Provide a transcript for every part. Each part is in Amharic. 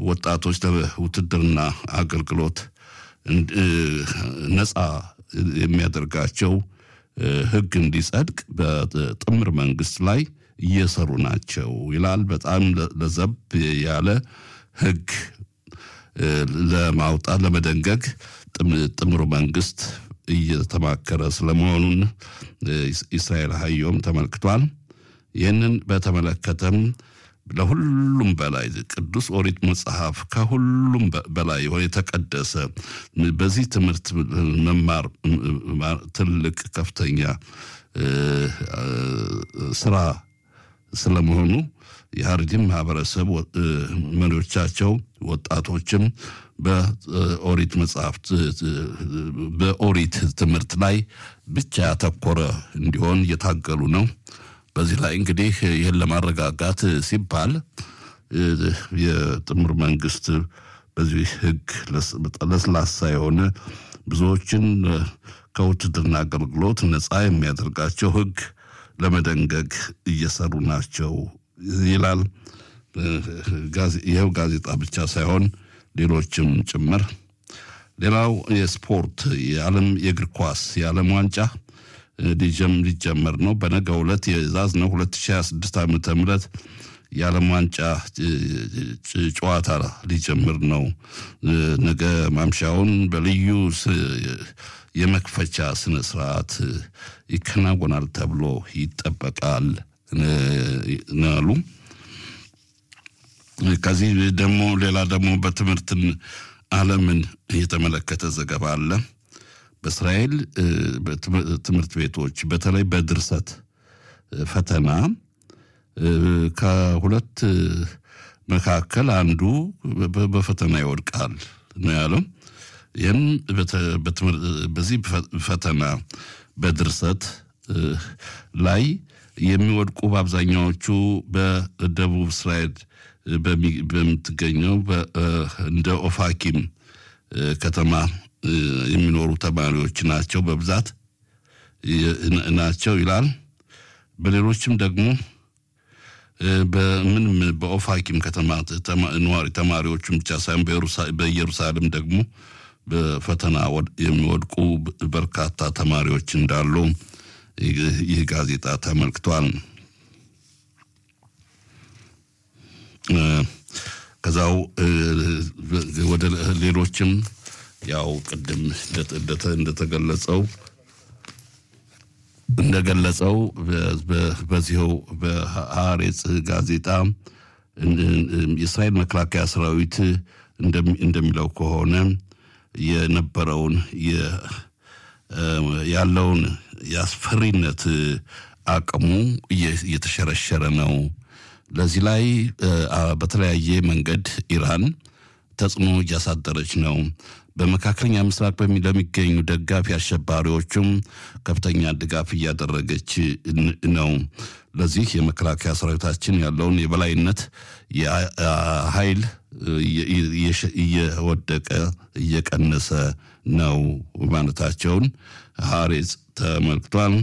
ወጣቶች ለውትድርና አገልግሎት ነፃ የሚያደርጋቸው ህግ እንዲጸድቅ በጥምር መንግስት ላይ እየሰሩ ናቸው ይላል። በጣም ለዘብ ያለ ህግ ለማውጣት ለመደንገግ ጥምሩ መንግስት እየተማከረ ስለመሆኑን እስራኤል ሀዮም ተመልክቷል። ይህንን በተመለከተም ለሁሉም በላይ ቅዱስ ኦሪት መጽሐፍ ከሁሉም በላይ የሆነ የተቀደሰ በዚህ ትምህርት መማር ትልቅ ከፍተኛ ስራ ስለመሆኑ የሃርዲም ማህበረሰብ መሪዎቻቸው ወጣቶችም በኦሪት መጽሐፍት በኦሪት ትምህርት ላይ ብቻ ያተኮረ እንዲሆን እየታገሉ ነው። በዚህ ላይ እንግዲህ ይህን ለማረጋጋት ሲባል የጥምር መንግስት በዚህ ህግ ለስላሳ የሆነ ብዙዎችን ከውትድርና አገልግሎት ነፃ የሚያደርጋቸው ህግ ለመደንገግ እየሰሩ ናቸው ይላል። ይኸው ጋዜጣ ብቻ ሳይሆን ሌሎችም ጭምር። ሌላው የስፖርት የዓለም የእግር ኳስ የዓለም ዋንጫ ሊጀመር ነው። በነገው ዕለት የያዝነው 2026 ዓመተ ምህረት የዓለም ዋንጫ ጨዋታ ሊጀምር ነው። ነገ ማምሻውን በልዩ የመክፈቻ ስነ ስርዓት ይከናወናል ተብሎ ይጠበቃል ናሉ። ከዚህ ደግሞ ሌላ ደግሞ በትምህርትን ዓለምን የተመለከተ ዘገባ አለ። በእስራኤል ትምህርት ቤቶች በተለይ በድርሰት ፈተና ከሁለት መካከል አንዱ በፈተና ይወድቃል ነው ያለው። ይህም በዚህ ፈተና በድርሰት ላይ የሚወድቁ በአብዛኛዎቹ በደቡብ እስራኤል በምትገኘው እንደ ኦፋኪም ከተማ የሚኖሩ ተማሪዎች ናቸው በብዛት ናቸው ይላል። በሌሎችም ደግሞ በኦፋኪም ከተማ ነዋሪ ተማሪዎችም ብቻ ሳይሆን በኢየሩሳሌም ደግሞ በፈተና የሚወድቁ በርካታ ተማሪዎች እንዳሉ ይህ ጋዜጣ ተመልክቷል። ከዛው ወደ ሌሎችም ያው ቅድም እንደገለጸው በዚሁ በሐሬጽ ጋዜጣ የእስራኤል መከላከያ ሰራዊት እንደሚለው ከሆነ የነበረውን ያለውን የአስፈሪነት አቅሙ እየተሸረሸረ ነው። ለዚህ ላይ በተለያየ መንገድ ኢራን ተጽዕኖ እያሳደረች ነው። በመካከለኛ ምስራቅ ለሚገኙ ደጋፊ አሸባሪዎችም ከፍተኛ ድጋፍ እያደረገች ነው። ለዚህ የመከላከያ ሰራዊታችን ያለውን የበላይነት የኃይል እየወደቀ እየቀነሰ ነው ማለታቸውን ሐሬጽ ተመልክቷል።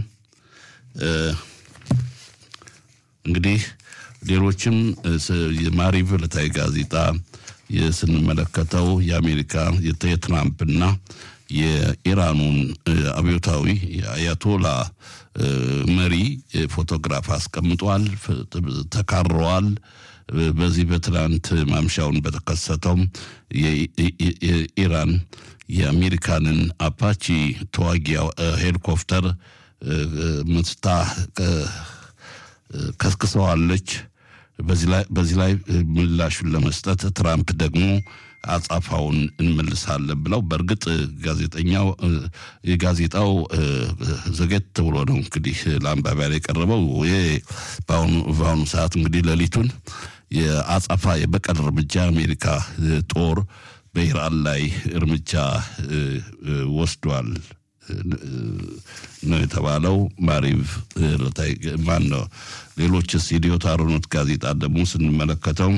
እንግዲህ ሌሎችም የማሪቭ ዕለታዊ ጋዜጣ ስንመለከተው የአሜሪካ የትራምፕና የኢራኑን አብዮታዊ አያቶላ መሪ ፎቶግራፍ አስቀምጧል፣ ተካረዋል። በዚህ በትናንት ማምሻውን በተከሰተው የኢራን የአሜሪካንን አፓቺ ተዋጊ ሄሊኮፕተር መስታ ከስክሰዋለች። በዚህ ላይ ምላሹን ለመስጠት ትራምፕ ደግሞ አጻፋውን እንመልሳለን ብለው በእርግጥ ጋዜጣው ዘገት ብሎ ነው እንግዲህ ለአንባቢያ ላይ የቀረበው። በአሁኑ ሰዓት እንግዲህ ሌሊቱን የአጻፋ የበቀል እርምጃ አሜሪካ ጦር በኢራን ላይ እርምጃ ወስዷል ነው የተባለው። ማሪቭ ማን ነው? ሌሎችስ የዲዮት አሮኖት ጋዜጣ ደግሞ ስንመለከተው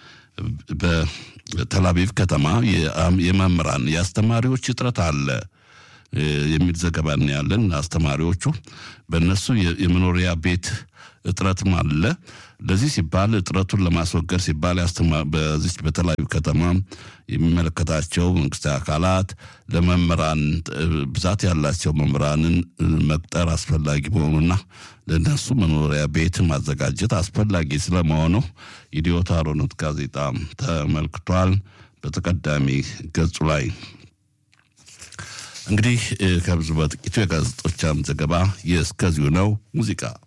በቴልአቪቭ ከተማ የመምህራን የአስተማሪዎች እጥረት አለ የሚል ዘገባ ያለን። አስተማሪዎቹ በእነሱ የመኖሪያ ቤት እጥረትም አለ። ለዚህ ሲባል እጥረቱን ለማስወገድ ሲባል በዚህ በተለያዩ ከተማ የሚመለከታቸው መንግስታዊ አካላት ለመምህራን ብዛት ያላቸው መምህራንን መቅጠር አስፈላጊ መሆኑና ለነሱ መኖሪያ ቤት ማዘጋጀት አስፈላጊ ስለመሆኑ ኢዲዮት አሮኖት ጋዜጣ ተመልክቷል በተቀዳሚ ገጹ ላይ። እንግዲህ ከብዙ በጥቂቱ የጋዜጦቻም ዘገባ የእስከዚሁ ነው። ሙዚቃ